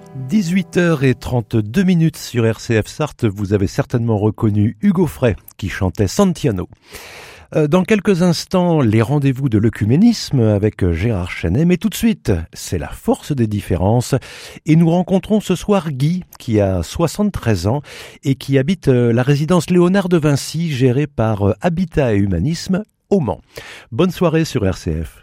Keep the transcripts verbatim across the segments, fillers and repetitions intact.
dix-huit heures trente-deux minutes sur R C F Sarthe, vous avez certainement reconnu Hugo Frey qui chantait Santiano. Dans quelques instants, les rendez-vous de l'œcuménisme avec Gérard Chenet, mais tout de suite, c'est la force des différences. Et nous rencontrons ce soir Guy, qui a soixante-treize ans et qui habite la résidence Léonard de Vinci, gérée par Habitat et Humanisme au Mans. Bonne soirée sur R C F.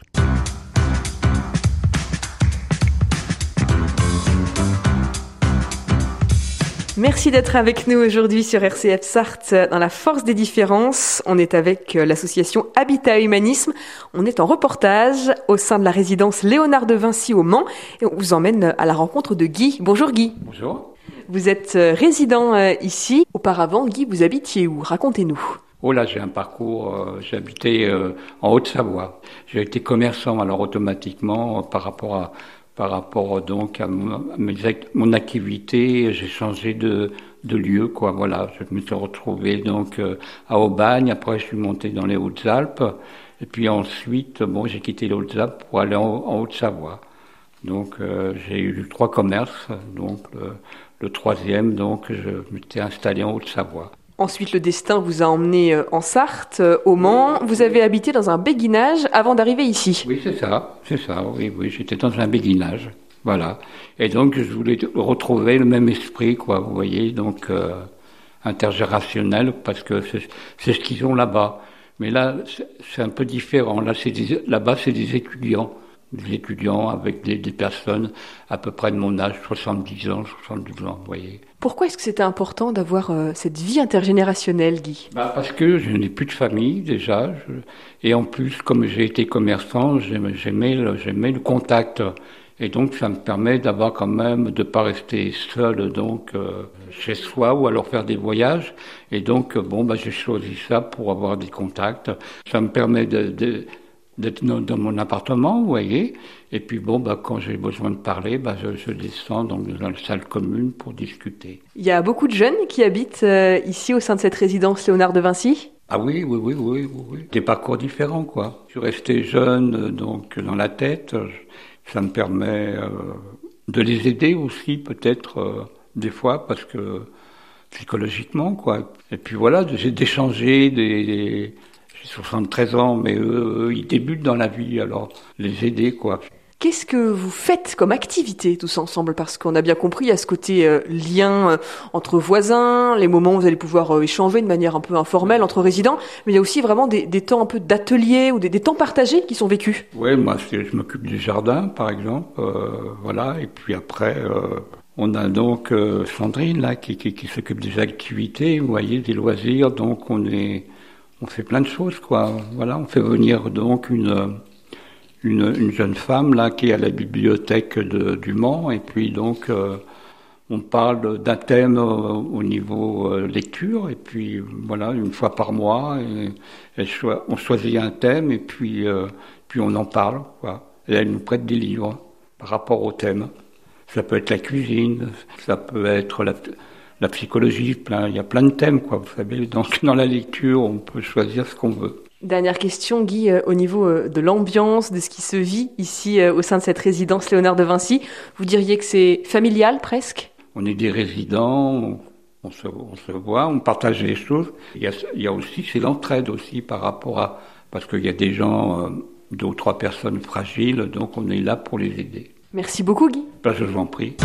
Merci d'être avec nous aujourd'hui sur R C F Sarthe dans la force des différences. On est avec l'association Habitat et Humanisme. On est en reportage au sein de la résidence Léonard de Vinci au Mans et on vous emmène à la rencontre de Guy. Bonjour Guy. Bonjour. Vous êtes résident ici. Auparavant, Guy, vous habitiez où ? Racontez-nous. Oh là, j'ai un parcours, euh, j'ai habité euh, en Haute-Savoie. J'ai été commerçant, alors automatiquement, euh, par rapport à Par rapport donc à mon, à mes, mon activité, j'ai changé de, de lieu, quoi. Voilà, je me suis retrouvé donc euh, à Aubagne. Après, je suis monté dans les Hautes-Alpes. Et puis ensuite, bon, j'ai quitté les Hautes-Alpes pour aller en, en Haute-Savoie. Donc, euh, j'ai eu trois commerces. Donc, le, le troisième, donc, je m'étais installé en Haute-Savoie. Ensuite, le destin vous a emmené en Sarthe, au Mans. Vous avez habité dans un béguinage avant d'arriver ici. Oui, c'est ça, c'est ça, oui, oui, j'étais dans un béguinage, voilà. Et donc, je voulais retrouver le même esprit, quoi, vous voyez, donc euh, intergénérationnel, parce que c'est, c'est ce qu'ils ont là-bas. Mais là, c'est, c'est un peu différent. Là, c'est des, là-bas, c'est des étudiants. Des étudiants avec des, des personnes à peu près de mon âge, soixante-dix ans, soixante-douze ans, vous voyez. Pourquoi est-ce que c'était important d'avoir euh, cette vie intergénérationnelle, Guy ? Bah parce que je n'ai plus de famille déjà, je, et en plus, comme j'ai été commerçant, j'aimais, j'aimais, le, j'aimais le contact. Et donc, ça me permet d'avoir quand même, de pas rester seul, donc, euh, chez soi, ou alors faire des voyages. Et donc, bon, bah, j'ai choisi ça pour avoir des contacts. Ça me permet de, de d'être dans mon appartement, vous voyez, et puis bon, bah, quand j'ai besoin de parler, bah, je, je descends donc dans la salle commune pour discuter. Il y a beaucoup de jeunes qui habitent euh, ici au sein de cette résidence Léonard de Vinci ? Ah oui, oui, oui, oui, oui, oui. Des parcours différents, quoi. Je suis resté jeune, donc, dans la tête, ça me permet euh, de les aider aussi, peut-être, euh, des fois, parce que psychologiquement, quoi. Et puis voilà, j'ai d'échanger des... des J'ai soixante-treize ans, mais eux, eux, ils débutent dans la vie, alors les aider, quoi. Qu'est-ce que vous faites comme activité tous ensemble ? Parce qu'on a bien compris, il y a ce côté euh, lien euh, entre voisins, les moments où vous allez pouvoir euh, échanger de manière un peu informelle entre résidents, mais il y a aussi vraiment des, des temps un peu d'atelier ou des, des temps partagés qui sont vécus. Oui, moi, je m'occupe du jardin, par exemple, euh, voilà, et puis après... Euh On a donc euh, Sandrine, là, qui, qui, qui s'occupe des activités, vous voyez, des loisirs, donc on est... On fait plein de choses, quoi. Voilà, on fait venir donc une, une, une jeune femme, là, qui est à la bibliothèque de, du Mans, et puis donc, euh, on parle d'un thème au, au niveau euh, lecture, et puis voilà, une fois par mois, et, et cho- on choisit un thème, et puis, euh, puis on en parle, quoi. Et elle nous prête des livres par rapport au thème. Ça peut être la cuisine, ça peut être la... La psychologie, plein, il y a plein de thèmes, quoi. Vous savez, donc dans la lecture, on peut choisir ce qu'on veut. Dernière question, Guy, euh, au niveau euh, de l'ambiance, de ce qui se vit ici euh, au sein de cette résidence Léonard de Vinci, vous diriez que c'est familial presque ? On est des résidents, on, on, se, on se voit, on partage les choses. Il y a, il y a aussi, c'est l'entraide aussi par rapport à, parce qu'il y a des gens, euh, deux ou trois personnes fragiles, donc on est là pour les aider. Merci beaucoup, Guy. Ben, je vous en prie.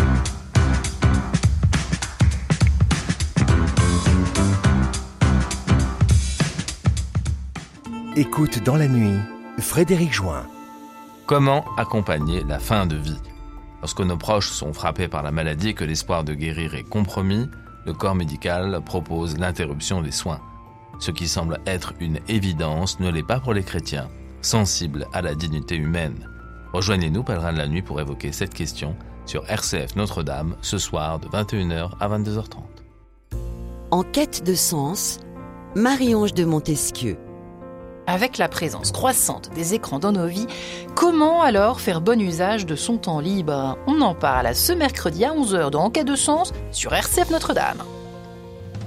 Écoute dans la nuit, Frédéric Join. Comment accompagner la fin de vie ? Lorsque nos proches sont frappés par la maladie et que l'espoir de guérir est compromis, le corps médical propose l'interruption des soins. Ce qui semble être une évidence ne l'est pas pour les chrétiens, sensibles à la dignité humaine. Rejoignez-nous, pèlerins de la nuit, pour évoquer cette question sur R C F Notre-Dame, ce soir de vingt et une heures à vingt-deux heures trente. En quête de sens, Marie-Ange de Montesquieu. Avec la présence croissante des écrans dans nos vies, comment alors faire bon usage de son temps libre ? On en parle ce mercredi à onze heures dans En quête de sens sur R C F Notre-Dame.